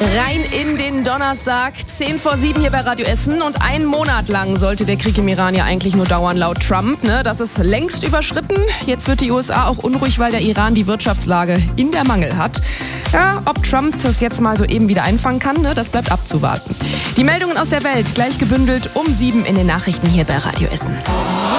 Rein in den Donnerstag, 6:10 hier bei Radio Essen. Und einen Monat lang sollte der Krieg im Iran ja eigentlich nur dauern, laut Trump. Das ist längst überschritten. Jetzt wird die USA auch unruhig, weil der Iran die Wirtschaftslage in der Mangel hat. Ja, ob Trump das jetzt mal so eben wieder einfangen kann, das bleibt abzuwarten. Die Meldungen aus der Welt gleich gebündelt um 7 in den Nachrichten hier bei Radio Essen.